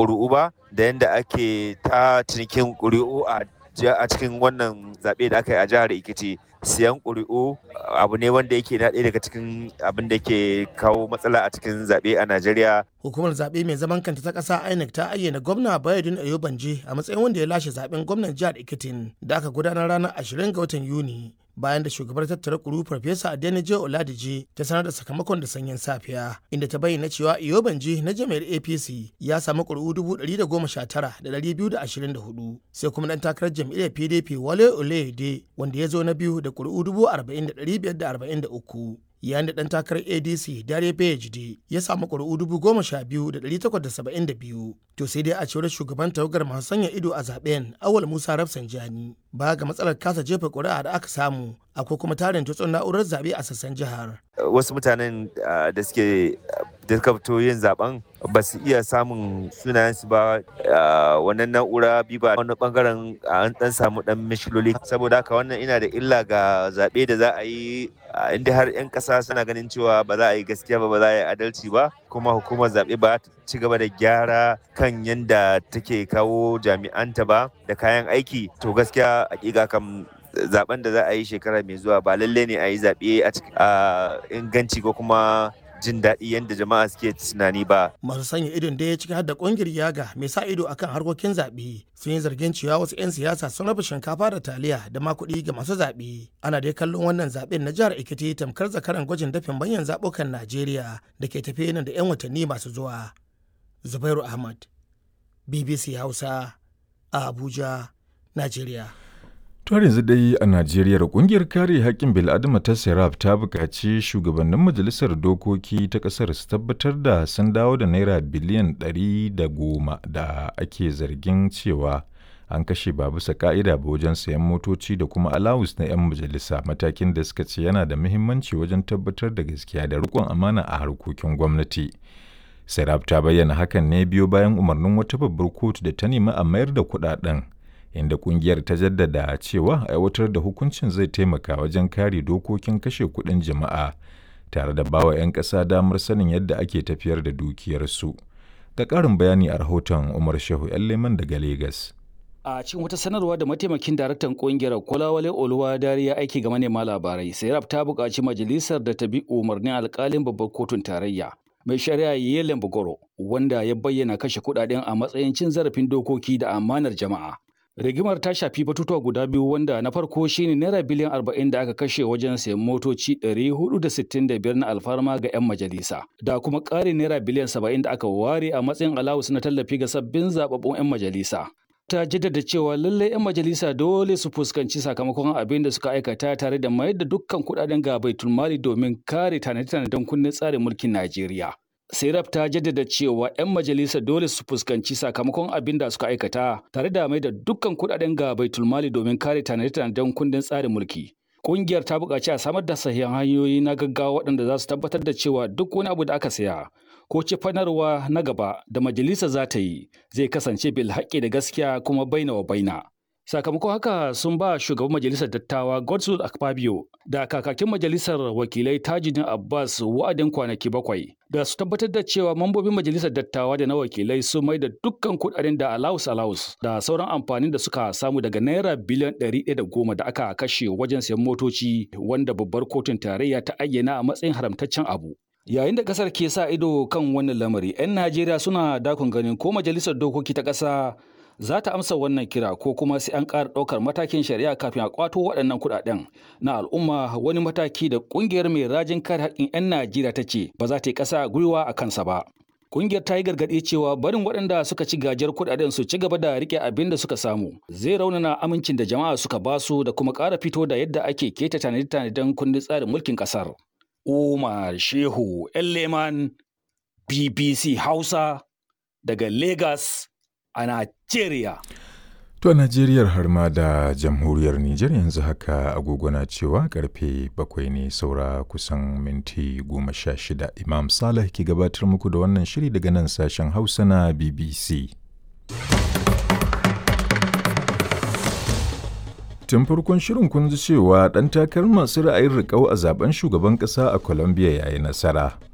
ƙuri'u ba da yadda ake ta cinikin ƙuri'u a cikin wannan zaɓe da aka yi a jihar Ekiti. Siyan ƙuri'u abu ne wanda yake na ɗaya daga cikin abin da ke kawo matsala a cikin zaɓe a Najeriya. Hukumar zaɓe mai zaman kanta ta ƙasa INEC ta ayyana gwamna Bayodun Oyobanje a matsayin wanda ya lashe zaɓen gwamnan jihar Ekiti da aka gudanar ranar 20 ga watan Yuni. Bayan da shugabar tattara ƙuri'u Farfesa Adenije Oladije ta sanar da sakamakon da sanyin safiya, inda ta bayyana cewa Oyobanje na jami'ar APC ya samu ƙuri'u 119,224, sai kuma ɗan takarar jam'iyyar PDP Wale Oluyede wanda ya zo na biyu da ƙuri'u 40,543. Yayin da ɗan takarar ADC Dare Bayejide ya samu ƙuri'u 12,872. To sai dai a cewar shugaban tawagar masu sanya ido a zaben Awal Musa Rafsanjani, ba ga matsalar kasa jefa ƙuri'a da aka samu, akwai kuma tarin tutsun na'urar zaɓe a sassan jihar. Wasu mutanen da suka fito yin zaben ba su iya samun sunayensu ba, wannan na'ura biba wani bangaren an dan samu dan mishiloli, saboda haka wannan ina da illa ga zaɓe da za a yi inda har 'yan ƙasa suna ganin cewa ba za a yi gaskiya ba za a yi adalci ba, kuma hukumar zaɓe ba ta ci gaba da gyara kan yadda take kawo jami'anta ba da kayan aiki. To gaskiya hakika kam zaben da za a yi shekara mai zuwa ba lalle ne a yi zaɓe a inganci ko kuma jin daɗi yadda jama'a suke tunani ba. Masu sanya idon da ya ciki har da ƙungiyar Yaga mai sa ido akan harkokin zaɓe sun yi zargin cewa wasu 'yan siyasa sun raba shinkafa da taliya da ma kuɗi ga masu zaɓe. Ana dai kallon wannan zaɓen na jihar Ekiti tamkar zakaran gwajin dafin manyan zaɓukan Najeriya da ke tafiye nan da 'yan watanni masu zuwa. Zubairu Ahmad, BBC Hausa, a Abuja, Najeriya. Har yanzu dai a Najeriya kungiyar kare haƙƙin bil'adama ta Serap ta buƙaci shugabannin majalisar dokoki ta ƙasar su tabbatar da sun dawo da naira biliyan 110 da ake zargin cewa an kashe ba bisa ka'ida ba wajen sayan motoci da kuma alawus na 'yan majalisa, matakin da suka ce yana da muhimmanci wajen tabbatar da gaskiya da riƙon amana a harkokin gwamnati. Serap ta bayyana hakan ne biyo bayan umarnin wata babbar kotu da ta nemi a mayar da kuɗaɗen, inda kungiyar ta jaddada cewa aiwatar da hukuncin zai taimaka wajen kare dokokin kashe kuɗin jama'a tare da bawa 'yan ƙasa damar sanin yadda ake tafiyar da dukiyarsu. Ga ƙarin bayani a rahoton Umar Shehu 'yan Leman daga Legas. A cikin wata sanarwa da mataimakin daraktan kungiyar Kolawale Oluwadari ya aiki ga manema labarai, Serap ta buƙaci majalisar da ta bi umarnin alƙalin babbar kotun tarayya mai shari'a Yelen Bugoro, wanda ya bayyana kashe kuɗaɗen a matsayin cin zarafin dokoki da amanar jama'a. Rigimar ta shafi batutuwa guda biyu, wanda na farko shine naira biliyan 40 da aka kashe wajen sayan motoci 465 na alfarma ga 'yan majalisa, da kuma ƙarin naira biliyan 70 da aka ware a matsayin alawus na tallafi ga sabbin zababbun 'yan majalisa. Ta jaddada cewa lallai 'yan majalisa dole su fuskanci sakamakon abin da suka aikata tare da mayar da dukkan kuɗaɗen ga baitulmali domin kare tanade-tanaden kundin tsarin mulkin Najeriya. Serap ta jaddada cewa 'yan majalisa dole su fuskanci sakamakon abin da suka aikata tare da mai da dukkan kuɗaɗen ga baitulmali domin kare tanade-tanaden kundin tsarin mulki. Ƙungiyar ta buƙaci a samar da sahihan hanyoyi na gaggawa waɗanda za su tabbatar da cewa duk wani abu da aka saya ko cefanarwa na gaba da majalisa za ta yi zai kasance bil haƙƙi da gaskiya kuma baina wa baina. Sakamakon haka sun ba shugaban majalisar dattawa Godswill Akpabio da kakakin majalisar wakilai Tajuddin Abbas wa'adin kwanaki 7 da su tabbatar da cewa mambobin majalisar dattawa da na wakilai sun mai da dukkan kuɗaɗen da alawus da sauran amfanin da suka samu daga naira biliyan 110 da aka kashe wajen sayan motoci, wanda babbar kotun tarayya ta ayyana a matsayin haramtaccen abu. Yayin da kasar ke sa ido kan wannan lamari, 'yan Najeriya suna dakon ganin ko majalisar dokoki ta ƙasa za ta amsa wannan kira ko kuma sai an ƙara ɗaukar matakin shari'a kafin a ƙwato waɗannan kuɗaɗen na al'umma, wani mataki da ƙungiyar mai rajin kare haƙƙin 'yan Najeriya ta ce ba za ta yi ƙasa gwiwa a kansa ba. Ƙungiyar ta yi gargaɗi cewa barin waɗanda suka ci gajiyar kuɗaɗen su ci gaba da riƙe abin da suka samu zai raunana amincin da jama'a suka basu da kuma ƙara fito da yadda ake keta tanade-tanaden kundin tsarin mulkin ƙasar. Umar Shehu 'yan Leman, BBC Hausa daga Legas a Najeriya. To a Najeriyar har ma da jamhuriyar Nijar yanzu haka agogo na cewa karfe 7 ne saura kusan minti 16. Imam Saleh ke gabatar muku da wannan shiri daga nan sashen Hausa na BBC. Tun farkon shirin kun ji cewa ɗan takarar masu ra'ayin riƙau a zaben shugaban ƙasa a Colombia ya yi nasara.